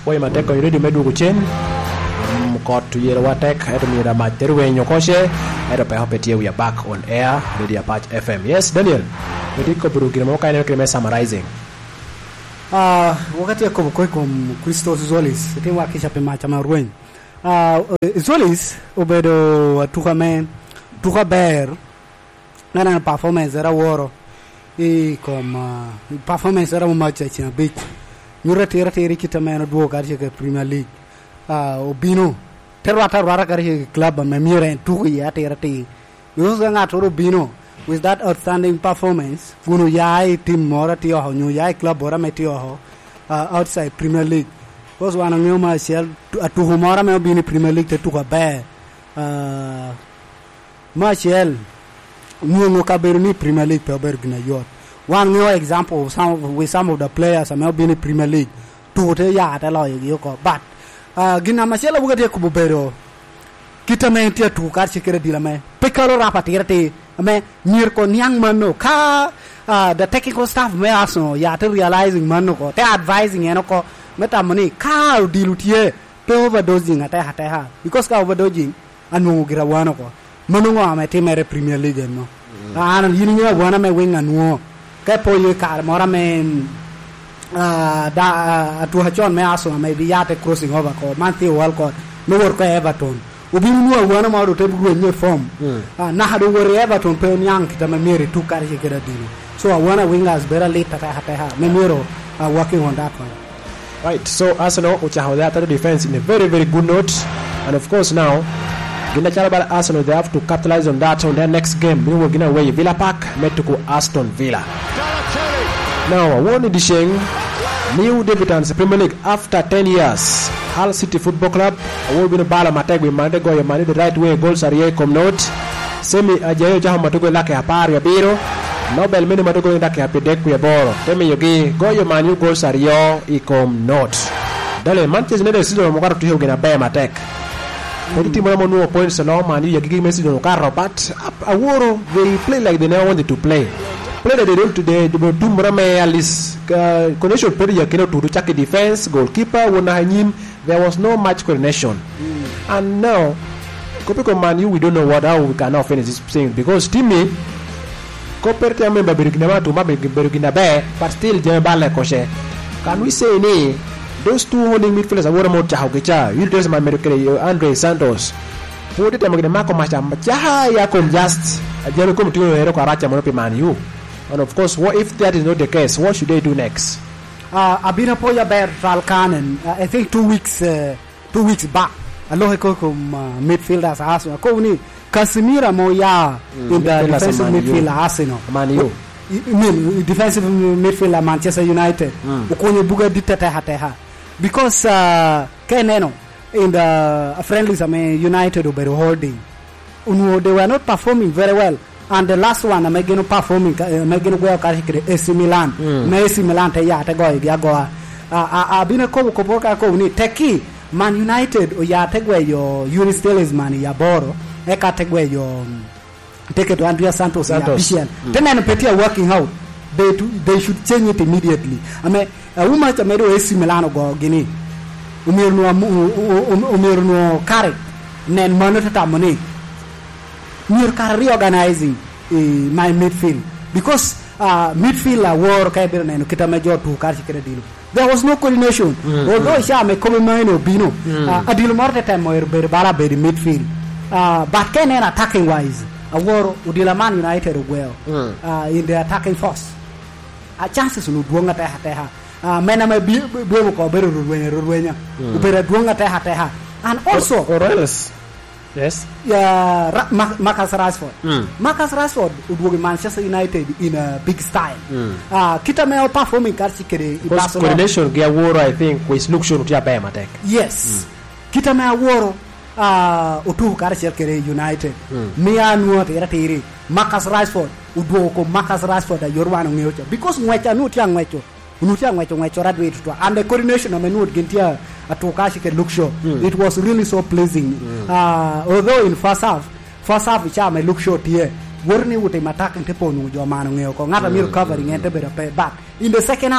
poi mateko ready medu kuchen kot yero watek eto mira materwe nyokoshe eto pe hopetie we are back on air Radio Patch FM. Yes, Daniel. Ndiko burukira moka ene kime summarizing. Wakati ya kwa Christos Zolis timu akisha pema chama ruwen. Zolis obedo tuka ber na performance era woro e comme performance era match cha big nyura tera kita mena duo karche ke Premier League obino terwa karche club me mire tuki ya tera te yo nga toro bino with that outstanding performance funo yai team mora tio ho nyu yai club ora metio ho outside Premier League was one of new martial to humora me bini Premier League te tuka ba martial Mungo kaberni Premier League pe bergna yot. One new example of some of the players am been in Premier League. To te ya ta lo yoko. But gina machela buga de kubero. Kita me tia tu kar sikere dilame. Pekaro rapa tirate ame mirko nyang mano ka the technical staff me aso ya te realizing mano ko te advising enoko meta money ka dilutie pe overdosing ata ha because ka overdosing anu gira wano ko Manungo ame team Premier League no. Anan yininya wana me wing anu. Ke poye kar mora me atu hachon me aso me biyate crossing over ko manti Walcott no work Everton. Ubinu wana ma do tebu nye form. Na hadu wori Everton pe nyang kita me mere tu kar hikera dino. So I wanna wingers better late ta me mero working on that one. Right. So Arsenal uchahoda that defense in a very very good note, and of course now Gina Charabal Arsenal, they have to capitalize on that on their next game. We will gonna away Villa Park, met to go Aston Villa. Now, one edition, new debutants Premier League after 10 years. Hull City Football Club, will be the ball mateg with Mandego, your money the right way, goals are here come note. Semi Ajayo Jahamatugo like a par your biro. Nobel Minimatugo like a pedec with a ball. Tell me you go your manu goals are your ecom note. Dale Manchester United season Mogar to you in a bear attack. The team no points along and you give message on car but Aworo they play like they never wanted to play. Play that they don't today they do Murame Alice connection play you cannot to check defense goalkeeper when him there was no match coordination. And now Kopiko Man we don't know how we can now finish this thing because teammate Kopertia member Bergina to Bergina Bay but still Jembala Koshe. Can we say nay? Those two holding midfielders are more Chahokicha. You just my medical Andre Santos. Put it among the Marco Macha Yakom just a Jericho to Aracha Monopi Manu. And of course, what if that is not the case? What should they do next? I've been a poya bear Falcanen. I think 2 weeks back. Alohiko midfielders Arsenal. Koni Casemiro Moya in the defensive midfield Arsenal. Manu. Defensive midfielder Manchester United. Ukonye buga diteteha. Because Keneno in the friendlies United were holding. They were not performing very well. And the last one I'm performing go AC Milan. AC Milan te ya te go. Abina ko koboka ko ni teki Man United o ya te go yo Yunus Talisman ya boro. Eka te go yo take it to Andrea Santos. Then Petia working out. They should change it immediately. I mean, a woman to make AC Milano go Guinea. Umirno carry. Nen monitor money. Near reorganizing my midfield because midfield war Kabir and Kita Major to Karchikere deal. There was no coordination. Although Sham a common mine Bino, a deal more time where Berbara Berry midfield. But Kenan attacking wise. A war Udilaman United well in the attacking force. A chances would wong at Teha. Mename Bibuko Beru Teha. And also, Orellis. Yes. Yeah, Marcus Rashford. Marcus Rashford would work in Manchester United in a big style. Kita male performing Karchikere. Coordination, Gia War, I think, with Luxury to Jabam attack. Yes. Kita male war. Utu Karchikere United. Mia Nuat Eratiri. Marcus Rashford. Udwoko Marcus Rashford at Yorwan Mutual. Because Mweta Nutiang Wecho. Nutiang Wecho Radway. And the coordination of Menut Gintia. At Tokashik look show. It was really so pleasing. Although in first half which I may look short here. Warning with him attacking Tepon with your man, not a mere covering and a bit of pay back. In the second half,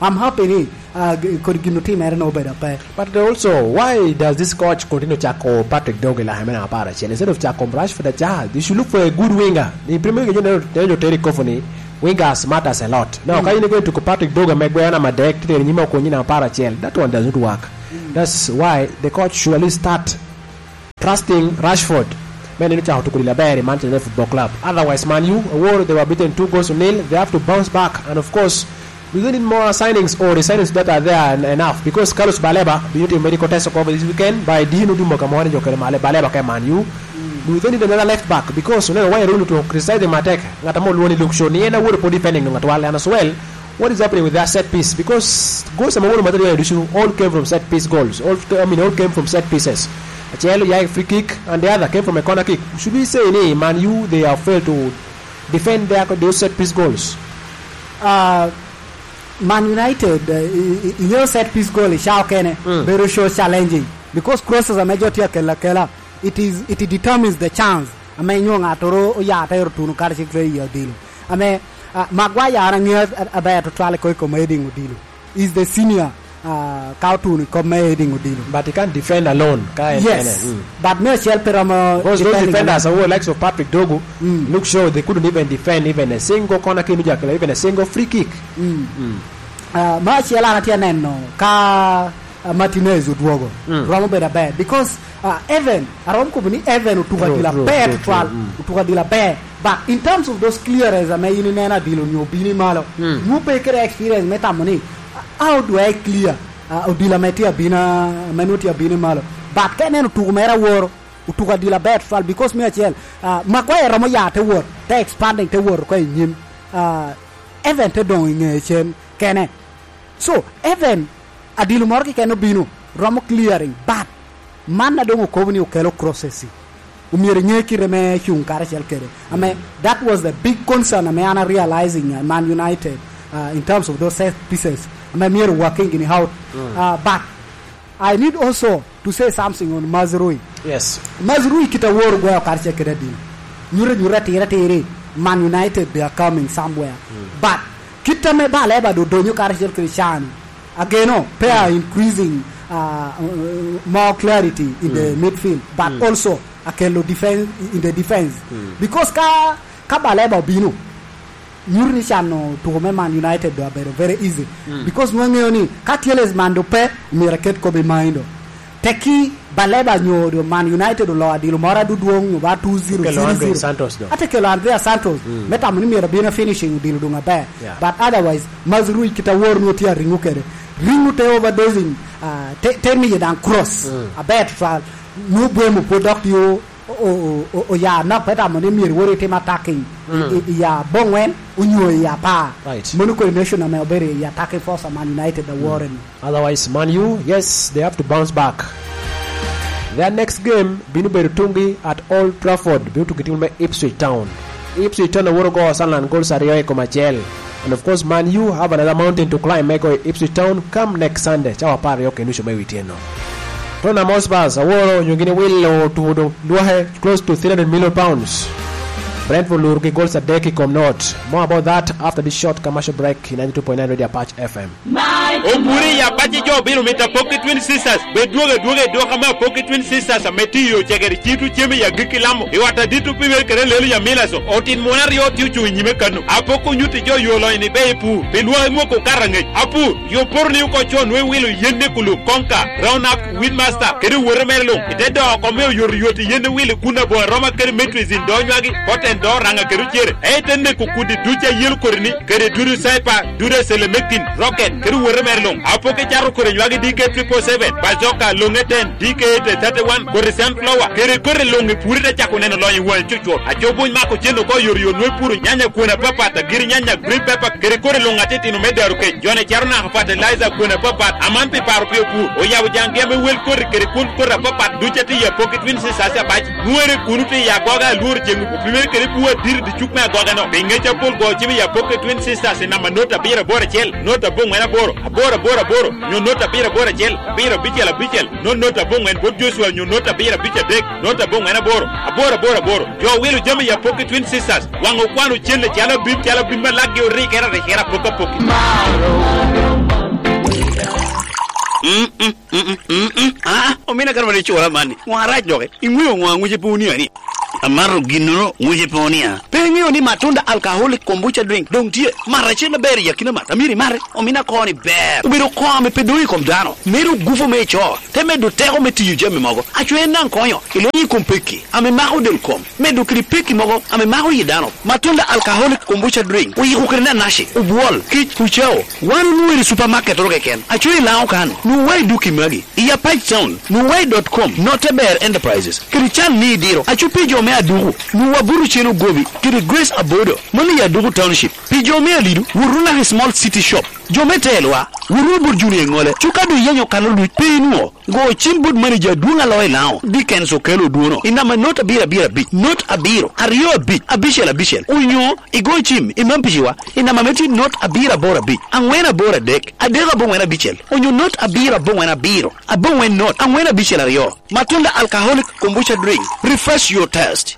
I'm happy could give no team no better pay. But also, why does this coach continue to Chaco Patrick Dogela Hamena Parachel instead of Chaco Brush for the child? They should look for a good winger. The Premier Terry Coffany wingers matters a lot. Now, can you go to Patrick Doga Megwana Madek to Nima Konina Parachel? That one doesn't work. That's why the coach should at least start trusting Rashford. Manchester Football Club. Otherwise, Man U, a war they were beaten 2-0. They have to bounce back, and of course, we need more signings or the signings that are there enough because Carlos Baleba, the medical test over this weekend by Dino Dumokamani Jokermale Baleba came Man U. We need another left back because you know why rule to criticize the attack. Natamo Loni look show Niena would put defending at Wall and as well. What is happening with that set piece? Because goals and material issue all came from set piece goals. All came from set pieces. A free kick and the other came from a corner kick. Should we say Man U they have failed to defend those set piece goals? Man United your set piece goal is very sure challenging because crosses a majority kela it determines the chance. I mean you ngatoro ya tayo tunu karchi kwe deal. I mean Maguire arangir about to try ko comeding deal. Is the senior Kautun comeding deal. But he can't defend alone. Yes. But no Shelperamo those defenders are likes of Patrick Dogu look sure they couldn't even defend even a single corner kick, even a single free kick. Marciala Tianeno Ka Martinez Udwogo Romo better bad because Evan Aromkubuni Evan Utugadila Bear to trial Utugadila Bear. But in terms of those clearers, I mean, in Nana Dilo, you Bini Malo, you pay experience, metamoni. How do I clear Udila Metia Bina Menutia Bini Malo? But can you to Mera war Utugadila Bear trial because me Maguire Ramoya to work, they expanding to work, him Evan to doing Kene. So, Evan Adilu Morki cannot be no Ramo clearing, but Mana don't go in your crosses. I mean, that was the big concern. I mean, realizing Man United in terms of those set pieces. I mean, we're working in how. But I need also to say something on Mazrui. Yes. Mazrui kita war go karche kredi. Nyure Man United they are coming somewhere. But kita me ba leba do donyo karche Christian. Again, pair increasing more clarity in the midfield, but also Akello defense in the defense because ka baleba binu Nurishano to Man United do very easy because when you ka tieles mando pe miraket ko be mindo teki baleba nyo Man United lo adilo mara du duong ba 2-0 Santos do atekelo Andrea Santos meta muni mira bina finishing deal do ngabe but otherwise Mazrui kita war no tia ringukere ringute overdosing tell me dan cross a bad trial no blame product you ya na peta mo mi wori team attacking ya bongwen unyo ya pa monaco nation na melbere ya attacking force Man United the Warren. Otherwise Man U yes they have to bounce back. Their next game binu berutungi at Old Trafford binu tukitimbe Ipswich Town woro go Sunderland goals ariyo ko Machel. And of course Man U have another mountain to climb Meko Ipswich Town come next Sunday chawa pare yoke nusho mewitieno. Tottenham Hotspur aworo nyingine will to duahe close to 300 million pounds. Brentford Lurgi goals at Deki come not. More about that after this short commercial break in 92.9 Radio Patch FM. Omuri ya bachi jo biru meta Pocket Twin Sisters. Bedwoge kama Pocket Twin Sisters metiyo chegeri chitu chemi ya gikilamo. Iwata ditu piwe kere lelu ya milaso. Otin monari yo tiuchu inyime kanu. Apoko nyuti jo yolo ini beipu. Pelua mwoko karange. Apu yo porni uko chon we wilu yende kulu konka. Round up Windmaster. Keri weremelo. Itedo akomeo yori yende wilu kuna bo Roma keri metris in donywagi. Poten do ranga keru chere. Etenne kukudi ducha yel korni. Keri duru saipa dure selemekin. Rocket keru weremelo. Apoke charo kore nywagi DK 777. Bazoka longeten DK 31. Kore sunflower. Kere longi purita chako neno loyi wan chucho. Achobo mako chendo ko yori nwe puru. Nyanya kuna papa giri nyanya green pepper. Kere kore longati no medaruke. Jone charona fertilizer kuna papa. Amanti parupio pu. Oya wujangeme wel kore kere kun kore papa. Duchati ya Pocket Twin Sisters bachi. Nuere kunuti ya goga lur jengu. Upime kere puwa diri di chukme ya goga no. Bengecha pol go chimi ya Pocket Twin Sisters na manota bira bora chel. Nota bong wena boro. Boro. Nyo nota bira bora chel. Bira bichel. No nota bong wen bod Joshua nyo nota bira bicha dek. Nota bong wena boro. Boro. Jo wilu jami ya Pocket Twin Sisters. Wango kwanu chele chala bim malagi ori kera poka poki. Omina kar mani chola mani. Ngwara joge. Ingwe ngwangu puni ani. Amaro ginno nguje ponia. Pengi oni matunda alcoholic kombucha drink. Dong tie marache na beri yakina mata. Miri mare omina koni ber. Ubiro kwa me pedui kom dano. Meru gufo me cho. Teme do tero me ti yuje me mogo. Achwe nan konyo. Ilo yi kompeki. Ame maho del kom. Me do kripeki mogo. Ame maho yidano. Matunda alcoholic kombucha drink. Uyi kukrina nashi. Ubwol. Kich kuchao. Wan muiri supermarket roge ken. Achwe lao kan. Nuwai duki magi. Iya page sound. Nuwai.com. Noteber Enterprises. Krichan ni diro. Achupi me adugu nuwa buru cheno gobi kiri Grace Abodo mani ya dugu township pijo me alidu wuruna small city shop jome telwa wuru burjuni ngole chukadu yenyo kanolu pinu go chimbud manager dunga loy lao diken so kelo duno inama not abira bi not abiro ariyo bi abishel unyo igo chim imampishiwa inama meti not abira bora bi angwena bora dek adega bongwena bichel unyo not abira bongwena biro abongwen not angwena bichel ariyo matunda alcoholic kombucha drink refresh your taste.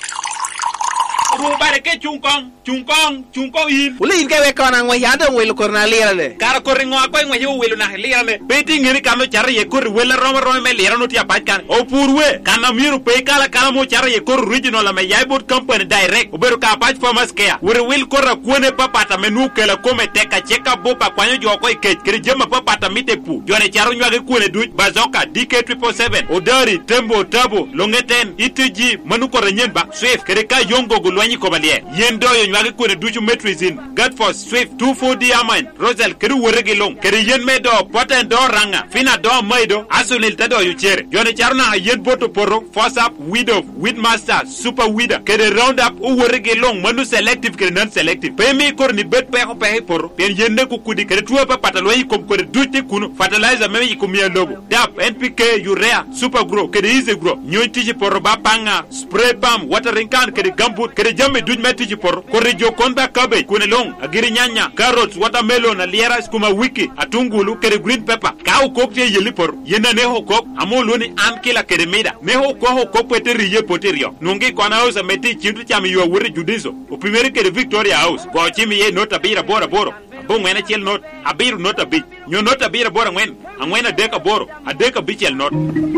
Rubare ke chungkong in. Uli inke we kona ngwe yado welo korna lira le. Kara korri ngwa ko ngwe yo welo na lira le. Beti ngiri kano chara ye korri welo romo me lira no tia patkan. O purwe kana miru pe kala mo chara ye korri original la me yaibot company direct. Ubero ka patch farmers care. Wure wil korra kuone papata menu kela kome teka cheka bopa kwanyo jo ko ikech. Kiri jema papata mite pu. Jone charo nywa ke kuone duj bazoka DK777. Odari tembo tabo longeten itg manu korra nyenba swift kiri ka yongo gulwanyi kobalie. Yendo yo nywage kone duchu metrizin Godforce Swift 240 Amine Rosel keru werege long keri yen medo poten do ranga fina do maido asunil tado yuchere yone charna yen boto poro force up widow Weedmaster Super Weeder keri round up u werege long manu selective keri non selective pemi kor ni bet peho pehe poro pen yende kukudi keri tuwe pa patalo yi kom kore duche kuno fertilizer meme yi kumia logo DAP NPK Urea Super Grow keri easy grow nyoy tiji poro bapanga spray palm watering can keri gambut keri jamme duj metiji poro kore jo konda cabbage kunelong agiri nyanya carrots watermelon aliera skuma wiki atungulu kere green pepper ka ukokte yelipor yenda neho kok amoloni ankila kere meda neho ko ho kopete riye poterio nungi kwana house meti chintu chami yo wuri judizo upimere kere Victoria House go chimi ye nota bira bora boro bongwena chel not abiru nota bi nyo nota bira bora ngwen angwena deka boro adeka bichel not.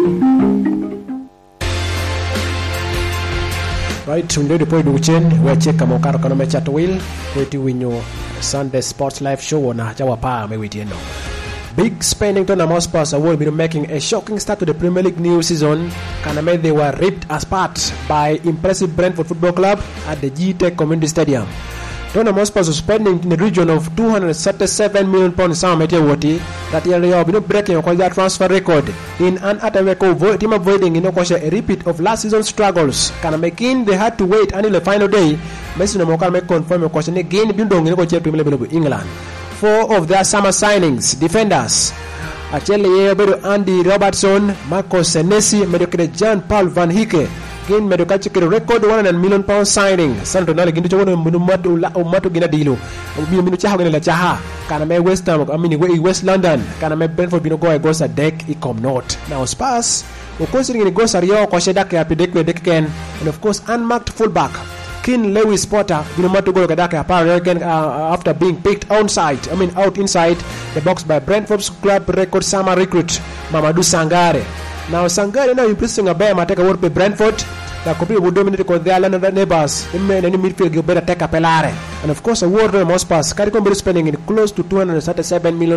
Right, we do point duchen we check kama ukaro kana mecha to will kweti winyo Sunday Sports Live show na chawa pa me witiendo. Big spending to Namospurs will be making a shocking start to the Premier League new season. Kaname they were ripped apart by impressive Brentford Football Club at the G-Tech Community Stadium. Tottenham Hotspur was spending in the region of £237 million that area will breaking their transfer record in an attempt team avoiding a repeat of last season's struggles. Can making they had to wait until the final day. Messi no more make confirm a question again bindong in Premier League England. 4 of their summer signings defenders actually Andy Robertson, Marcos Senesi, Medicare John Paul Van Hicke. Gain medical record £100 million signing. Santo Nale Ginto Umato Ginadilo. Minuchaha la Chaha. Kaname West Ham, West London. Kaname Brentford Binogo goes a deck, Ecom North. Now Spurs, of course, it goes a Rio, Koshedaka, Pidek again, and of course, unmarked fullback. Kin Lewis Potter, Binomato Gadaka, again after being picked out inside the box by Brentford's club record summer recruit, Mamadou Sangare. Now Sangare now impressing a bear take a work with Brentford. The company would dominate because they are London neighbors. In any midfield, you better take a Pelare. And of course, a word on Mospurs. Caricom is spending in close to £237 million.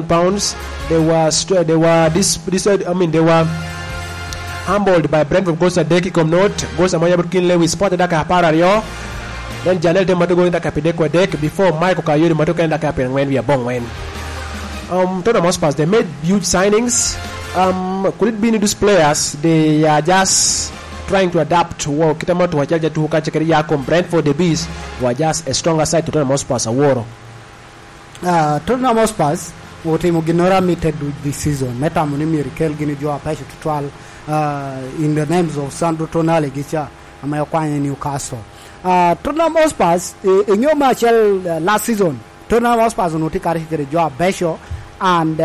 They were humbled by Brentford. Goes a Deki come note. Goes a Mayabukin Lewis spotted a Caparario. Then Janelle Mato going to Capideco deck before Michael Kayuri Matoka and the captain when we are born when. Tottenham Hotspur, they made huge signings. Could it be these players? They are just trying to adapt to what Kitama to Wajaja to Kachakaria come Brentford the Bees were just a stronger side to Tottenham Hotspur a war. Tottenham Hotspur wote muginora meted this season. Meta munimi Rikel Gini Joa Pesha to trial in the names of Sandro Tonali Gicha Amayakwanya Newcastle. Tottenham Hotspur in your match last season. Tottenham Hotspur no take a job Besho and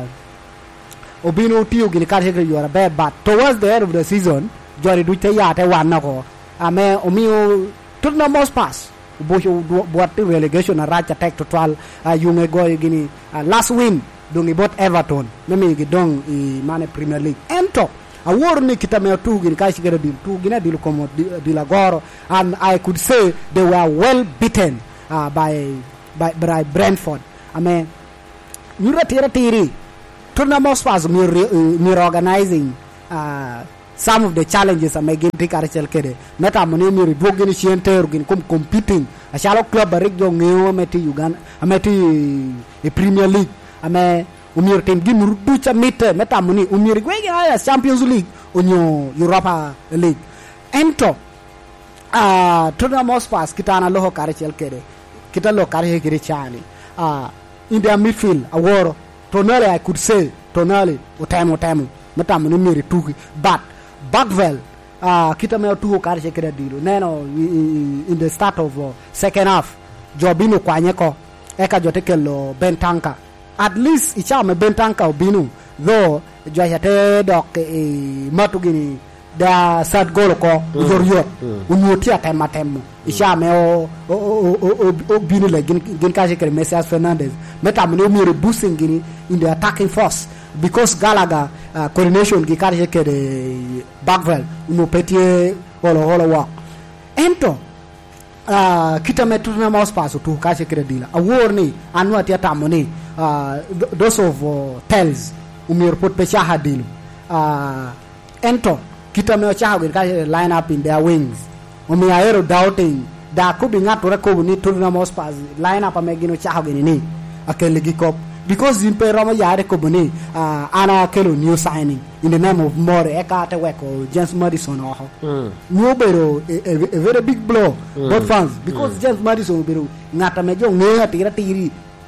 Obino Tiu Ginicari you are bad, but towards the end of the season, Jory Dutayate one nako. Ame Omio Tottenham Hotspur. What relegation a right attack to trial you may go Guinea last win dong ibot Everton memi gidong I mane Premier League ento award ni kita me tu gin kashi gera dil tu gina dil como dilagoro and I could say they were well beaten by Brentford. I mean nyura tiri tournament was mir organizing some of the challenges am again trikarchel kede meta moni mir bogini chienter gin competing a shallow club barik jo ngeo meti Uganda ameti Premier League ame umir team gi murdu cha meta moni umir gwege aya Champions League onyo Europa League ento tournament was kitana loho karchel kede kita lo karhe kire chani in their midfield aworo Tonali I could say Tonali otemo meta moni mir tuki but Bagwell kita me tu karche kire dilo neno in the start of second half jobino kwanyeko eka jotekelo Bentancur at least ichame Bentancur obinu though joyate dok matugini da sad goal ko zorio unuti atema ichame o binu le gin kaje kere Messias Fernandez meta mno mi boosting gini in the attacking force because Gallagher coordination gi kaje kere Bagwell uno petie holo wa ento kita metuna mouse pass tu kaje kere dila aworni anu atia tamoni those of tells umir pot pecha hadilu ento kita me cha gin kaje line up in their wings umi aero doubting da could be not to ni tourna mouse pass line up amegino cha gin ni akele gikop because in Perama yare kobuni ana kelo new signing in the name of more ekate weko James Madison no bero a very big blow both fans because James Madison bero ngata mejo ngeya tiri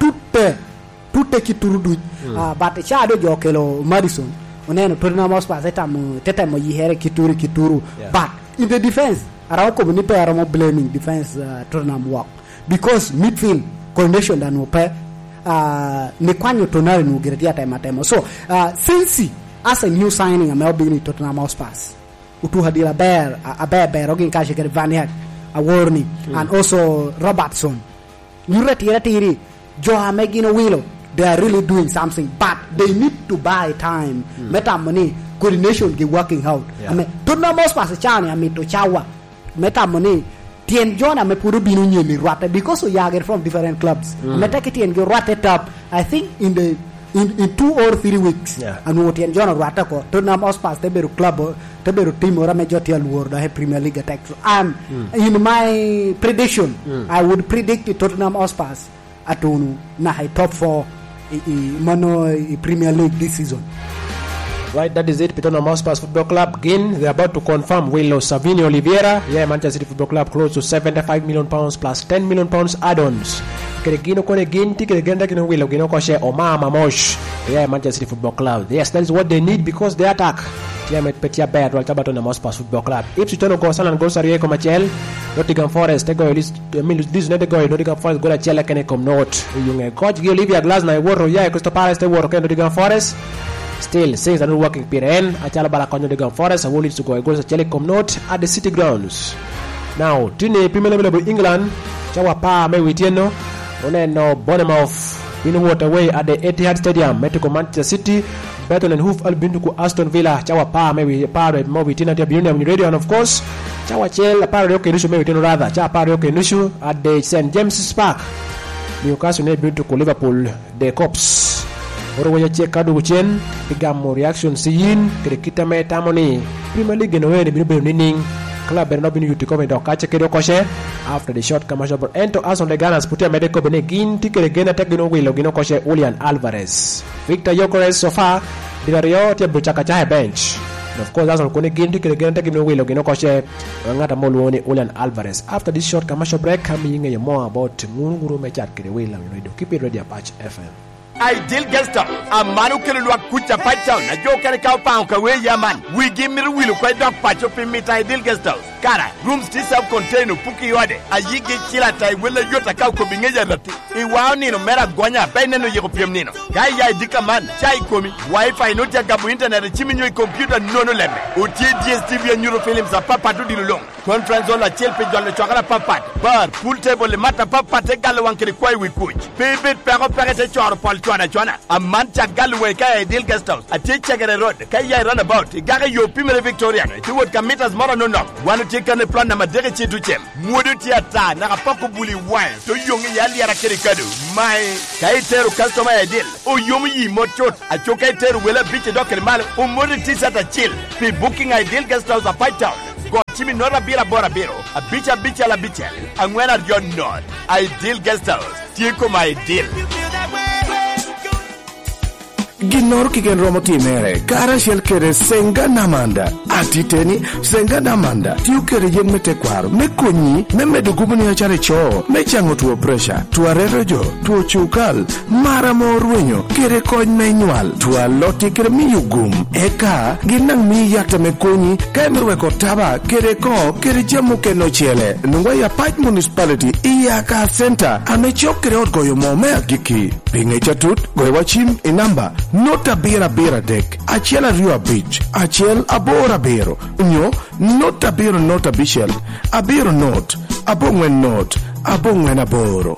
tutte kiturudu but chado jo kelo Madison oneno torina mos pa tetamo yihere kituru but in the defense araw kobuni Perama blaming defense torina work because midfield condition than ope ne kwanyo Tonali no geretia tema so since as a new signing am being Tottenham Hotspur utu hadila bear ogin kaje gere Van Hag a warning and also Robertson you retire Joe Megino Willow they are really doing something but they need to buy time meta money coordination get working out I mean Tottenham Hotspur chani I mean to chawa meta money Tien John ame puru binu nyemi rwate because we are from different clubs. Ame take Tien go rwate up. I think in 2 or 3 weeks. And what Tien John rwate ko. Tottenham Hotspur teberu club teberu team ora me joti alwor da Premier League attack. And in my prediction, I would predict the Tottenham Hotspur atunu na high top 4 mono Premier League this season. Right, that is it. Tottenham Hotspur Football Club again. They're about to confirm Willow Savinio Oliveira. Yeah, Manchester City Football Club close to £75 million plus £10 million add-ons. Keregino kone ginti keregenda kino Willow gino koshe Omama Mosh. Yeah, Manchester City Football Club. Yes, that is what they need because they attack. Yeah, met petia bad right about Tottenham Hotspur Football Club. Ipswich Town go San and go Sarie ko Machel. Nottingham Forest te go this not go Nottingham Forest go la chela kene kom not. Yung coach gi Olivia Glasner woro ya Crystal Palace te woro ke Nottingham Forest. Still, since the working period, Achala Balakonyo de Forest, I will to go to Telecom Note at the City Grounds. Now, Tine Premier Level England, Chawapa Mewitieno, Oneno Bournemouth, in away at the Etihad Stadium, Mexico Manchester City, Burton and Hoof Albintuku Aston Villa, Chawapa Mewi Movitina Union Radio, and of course, Chawachel, Parioke Nushu Mewitino rather, Chaparioke Nushu at the St. James's Park, Newcastle Nebuntuku Liverpool, the Cops. Orowoya cheka du chen bigamo reaction siyin krekita me tamoni Premier League no we binu ninning club no binu yuti comment okache kedo koshe after the short commercial but ento as on the Gunners putia medeko bene gin tikere gena tekino wilo gino koshe Julian Alvarez Victor Gyökeres so far dilario tia buchaka cha bench and of course as on kone gin tikere gena tekino wilo gino koshe ngata molwoni Julian Alvarez after this short commercial break coming in more about nguru mechat kede wilo radio keep it ready Apache FM Ideal Guest Amanu Kelua Kucha Paitown, a joke and a cow pound away, Yaman. We give me the will quite dog patch up in meet Ideal Guest House. kara rooms ti sub container puki yode ayigi chila tai wala yota ka ko bingeja rati I wao nino mera gonya bene no yeko piem nino kai ya dika man chai komi wifi no tia gabu internet chiminyo computer nono leme utie DSTV ya Neuro Films a papa tu dilulong conference on la chelpe dans le chakara papa bar pool table le mata papa te gal wankri kwai wi kuj bebe pero te chor pol chwana a man cha gal we kai deal guest house a te chagere road kai ya run about gare yo pimere Victoria ti wot kamitas mara no no wanu te kan plan na madere chitu chem modu tiata na pako buli wine to yongi ya liara kere kado mai kai teru customer ya deal o yomi yi mochot a chokai teru wela biche dokere mal o modu tisata chill fi booking ideal guest house a Fight Town Chimi nora bira bora biro a bicha la bicha angwena your not ideal guest house tieko my ideal Ginor kigen romo timere kara shel kere senga namanda atiteni senga namanda tiu kere yen mete kwaro me konyi me medo gubuni achare cho me chango tuo pressure tuo rerojo tuo chukal mara morwenyo kere kony menyual tuo loti kere miyugum eka ginang mi yakta me konyi kaemerwe kotaba kere ko kere jamu keno chele nungwa ya Pike Municipality iyaka center amechok kere ot goyo mo me agiki pinge chatut goyo wachim inamba Nota bira dek, achiel ariyo abich, achiel aboro abiro, nyo, nota biro nota bichiel, abiro not, abong'wen not, abong'wen aboro.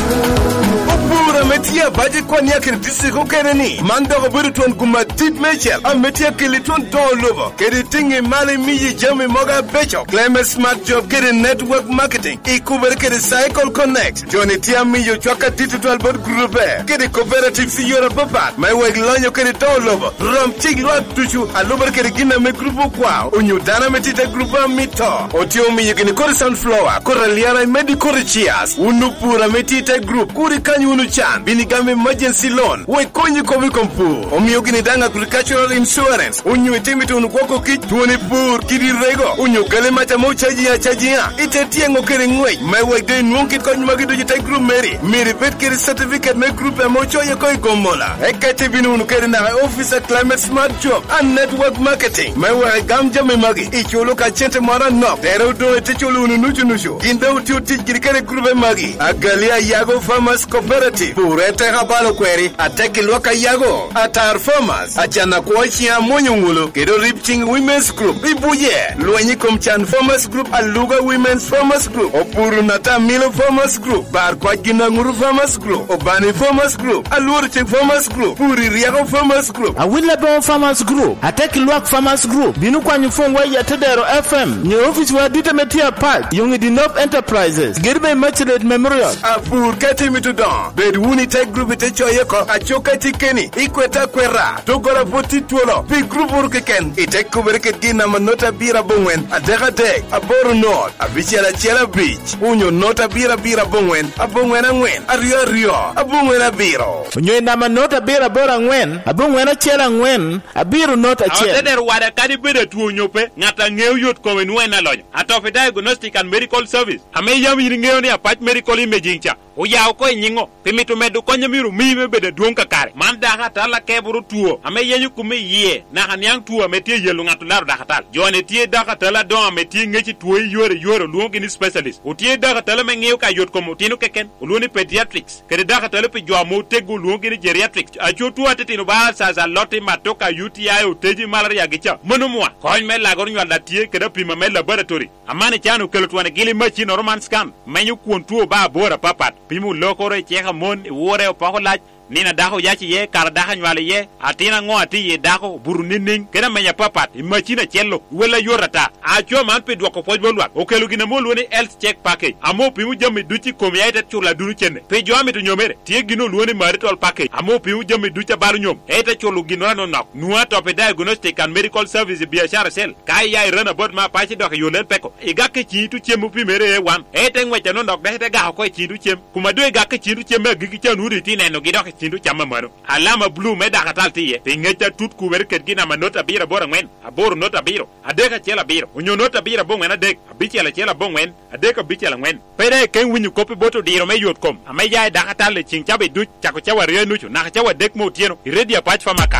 Obura metia baje kwa nyakir disiko keneni mando oburu ton kuma tit mechel am metia kiliton don lobo kedi tingi mali miji jami moga becho claim smart job kedi network marketing ikuber kedi cycle connect joni tia miyo chwaka digital board group kedi cooperative si yora papa my weg lonyo kedi don lobo rom chig lo tuchu aluber kedi gina me grupo kwa onyu dana metite grupo mito otio miyo kini kori sunflower koraliana medical cheers unupura metite group kuri kanyu unuchan binigame emergency loan we konyi komi kompu omiyo gini danga agricultural insurance unyu itimi tunu kwako kituni pur kiri rego unyu gale macha mochaji ya itetie ngokere ngwe mewe de nunkit konyi magido jita group meri bet kiri certificate me group ya mocho ya koi gomola ekate binu unukere na officer climate smart job and network marketing mewe gamja me magi icholo ka chente mara no dero do eticholo ununuchu ginda utio tijiri kere group magi agalia yago farmers cooperative purete habalo kweri ateki loka yago atar farmers achana kuachia monyungulo kedo ripching women's group ibuye luenyi komchan farmers group aluga women's farmers group opuru nata milo farmers group bar kwa ginanguru farmers group obani farmers group alurching farmers group puri riago farmers group awilebon farmers group ateki luak farmers group binu kwa nyufongwa ya Tedero FM ni office wa dita metia park yungi dinop enterprises girbe machilet memorial apur kati mitudon bed wuni take group ite choyeko achoka tikeni ikweta kwera togora voti tuolo pi group urkeken ite kubereket gina manota bira bongwen adega deg aboru not abichela chela beach unyo nota bira bongwen abongwen angwen ario abongwen abiro unyo na manota bira bora ngwen abongwen chela ngwen abiru nota chela Tedero wada kadi bede tuo nyope ngata ngeu yot ko wenwe na lonyo atofi diagnostic and medical service ame yam ngeu ni apart medical imaging cha o yaw ko nyingo pimitu medu konyo miru mibe bede duonka kare man da hata la keburu tuo ame yenyu kume ye na hanyang tuo ametie yelu ngatu laru da hata jone tie da hata la don ametie ngechi tuo yore luongi ni specialist o tie da hata la mengeu ka yot komo tinu keken luoni pediatrics kede da hata la pe jwamo tego luongi ni geriatrics acho tuo atitino ba sa lotti matoka UTI o teji malaria gicha monumwa koñ me lagor nyu la tie kede pima me laboratory amane chanu kelo tuane gili machi normal scan menyu kuon tuo ba bora papat pimu lokore cheka mon wore opako lach nina dako yachi ye kar daka nywale ye atina ngo ati ye dako buru nining kena menya papat imachina chelo wela yorata acho man pe dwako pojbolwa okelu gina mo luoni health check package amo pimu jami duchi komiaita chula duru chenne pe joami to nyomere tie gino luoni marital package amo pimu jami ducha baru nyom eta chulu gino no nak nuwa to pe diagnostic and medical service biashara sel kai ya run about ma pachi doka yolel peko igake chitu chemu pimere wan eta ngwecha no nok dete ga ko chitu chem kuma do igake chitu chemme gigi chanu riti neno gidoka chindu chama maro alama blue meda katalti ye pingecha tut kuberket gina manota bira bora ngwen aboro nota biro adeka chela biro unyo nota bira bongwen adek abichela chela bongwen adeka bichela ngwen pere ken winyu kopi boto diro me yot kom ameja da katale chingchabe du chako chawa renuchu na chawa dek mo tieno iredi apach famakan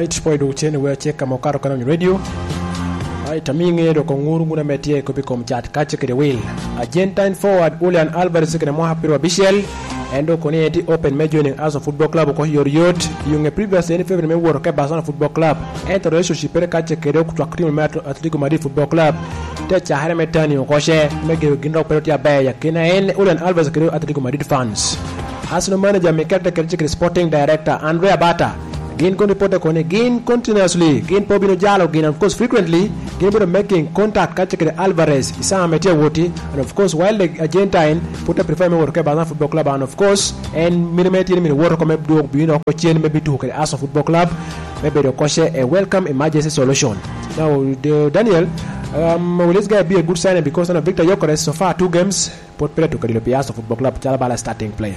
Right, poi do chene we check kama ukaro kana ni radio. Right, taminge do konguru nguna metie ko bikom chat kache kede will. Argentine forward Julian Alvarez kene mo hapirwa Bichel. Endo koni eti open me joining as a football club ko Yoriot. Yung previous any favor me work ke Barcelona football club. Ento relationship pere kache kede ko twakri me Atletico Madrid football club. Te chahare metani ko she me ge gindo pere tia ba ya kina en Julian Alvarez kede Atletico Madrid fans. Arsenal manager Mikel Arteta sporting director Andrea Bata gain report kone gain continuously gain Pobino Jalo gain of course frequently gain making contact catch Alvarez Isa Metia Woti and of course while the Argentine put a prefer me work Barcelona football club and of course and minimate me work come do bino ko chen maybe to Arsenal football club maybe the coach a welcome emergency solution. Now Daniel will this guy be a good signing because Victor Gyökeres so far 2 games put player to Arsenal football club Chalabala starting player.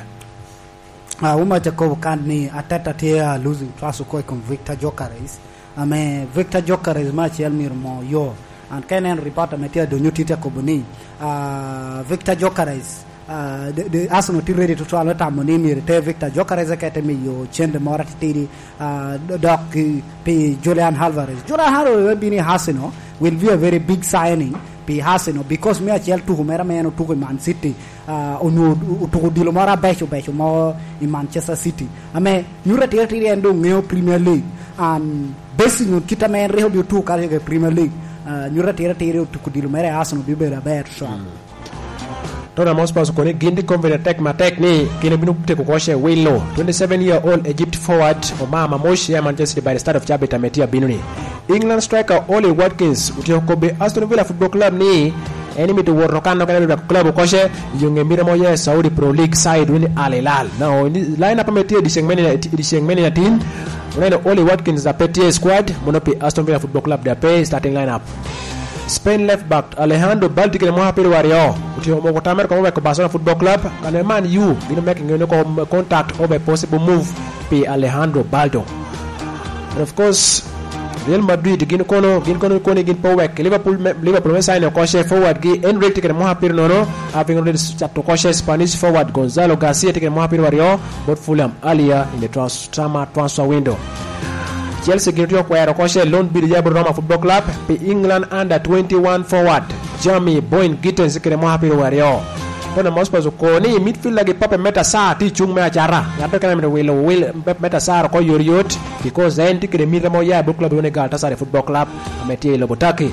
Uma Jacob Kani Ateta tia losing trust ko con Victor Gyökeres. Victor Gyökeres match Elmir mo yo and Kenan report metia do new tita ko boni. Victor Gyökeres the Arsenal team ready to try let amoni mi te Victor Gyökeres academy yo chende morati tiri doc p Julian Alvarez. Julian Alvarez bini Arsenal will be a very big signing. Arsenal because me achel tu mera me no tu Man City onu tu dilo mara becho mo in Manchester City ame nyura tiri endo ngeo Premier League and basing on kita men reho bi tu ka ke Premier League nyura tiri tu dilo mera Arsenal bi be ber so Tona Mospas ko ne gindi convert attack matek ni kine binu te ko koshe Willow 27-year-old Egypt forward Omama Moshi ya Manchester by the start of Chabeta Metia Binuni England striker Oli Watkins utio kobe Aston Villa Football Club ni enemy to work no kana club koshe yunge mira moya Saudi Pro League side wini Al Hilal now line up Metia disengmeni na team unaenda Oli Watkins za PTA squad monopi Aston Villa Football Club their pay starting lineup Spain left back Alejandro Baldi kile moha pili wario utio mo tamer ko ko Barcelona Football Club kana man you bino making no contact over possible move pe Alejandro Baldo and of course Real Madrid gin kono gin powek Liverpool sign a coach forward gi Enrique tikene mo hapir nono having already chapter coach Spanish forward Gonzalo Garcia tikene mo hapir wario but Fulham earlier in the transfer window Chelsea gin ko coach loan bid jabro Roma Football Club pe England under 21 forward Jamie Boyne Gittens tikene mo hapir wario Tona Mospas ko ni midfield lagi Pape Meta Sa ti chung me achara yato kana me will Meta Sa ko Yoriot because then tikere mira mo ya club woni Galatasaray Football Club ametie lobotaki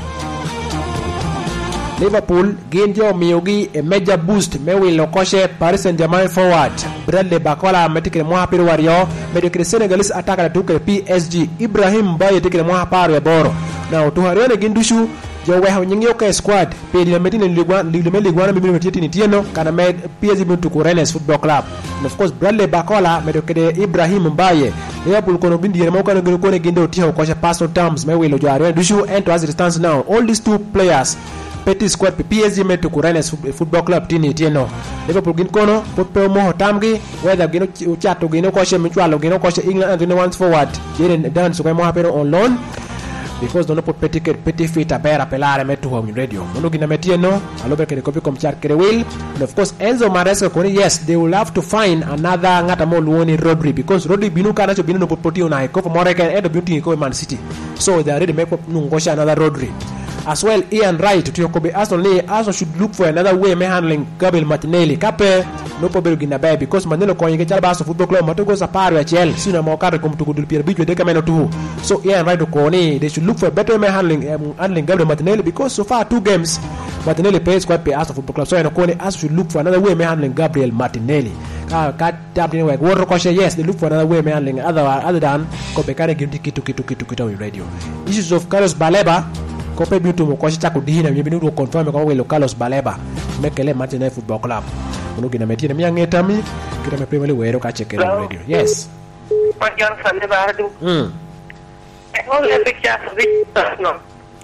Liverpool genjo miyogi a major boost me will koshe Paris Saint-Germain forward Bradley Bakola ametikere mo hapir wario medikere Senegalese attacker tukere PSG Ibrahim Baye tikere mo haparo ya boro now to harene gindushu jo weha nyingyo ka squad pe le metine ligwana mimi metini tieno kana med PSG bintu ko Rennes Football Club and of course Bradley Bakola medokede Ibrahim Mbaye Liverpool kono bindi mo kana ko ne gindo tiho ko personal terms me welo jo are dushu and to as it stands now all these two players petit squad pe PSG metu ko Rennes Football Club tini tieno Liverpool gin kono potpe mo tamgi whether gino chato gino ko she mchwalo gino ko she England and one forward jeren dance ko mo hapero on loan because don't put petit fit a bear pelare metu home radio mono gina metieno alobe kere copy kom char kere will and of course Enzo Maresca koni yes they will have to find another ngata mo luoni Rodri because Rodri binu kana cho binu no potio na ko more can end beauty ko Man City so they already make up nungosha another Rodri as well. Ian Wright to Yokobe Arsenal should look for another way me handling Gabriel Martinelli kape no pobel gina bae because Manelo ko yenge chalba so football club matogo sa paru ya Chelsea sina mo kare kom to gudul pier bijo de kameno tu so Ian Wright ko ni they should look for better way handling Gabriel Martinelli because so far 2 games Martinelli plays quite pay Arsenal football club so ko ni Arsenal should look for another way me handling Gabriel Martinelli ka tap ni work work ko yes they look for another way me handling other than ko be kare gimti kitu on radio issues of Carlos Baleba ko pe bitu mo ko cha ko dihina mi binu confirm ko welo Carlos Baleba mekele Martinelli Football Club uno gina metina mi angeta mi kira me primele wero ka chekele radio yes Pajon sande bardu all the pictures no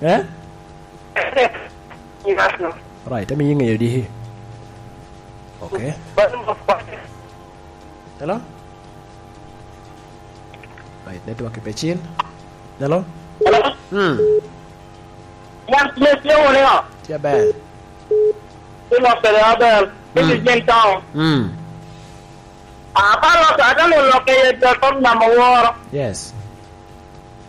no right mi yinga yedi hi okay hello right network pechin hello Yang lesio ni ah. Tia bel. Ilo pele abel. Ini jentau. Apa lo ada lo ke telepon nama war. Yes.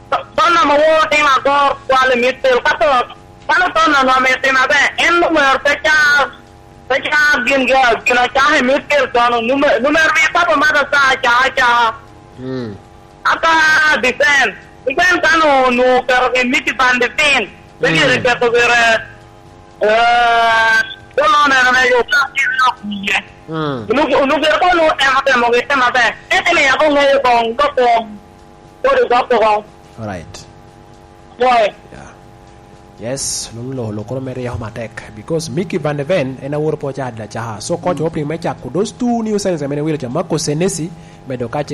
Tona mo ting agor kwale midfield kato. Kano tona no me tema be en numero pecha gina chahe midfield tono numero me papa mada cha aka defense kano no pero que Mickey Van de Ven Begi repeto vere Bolona na yo no pero no tema mo tema be etele ya con yo con all right boy yeah yes lo ko mere ya matek because Mickey Van de Ven ena wor po cha da cha so coach opening match ko those two new signings amene wile cha Marco Senesi medo kache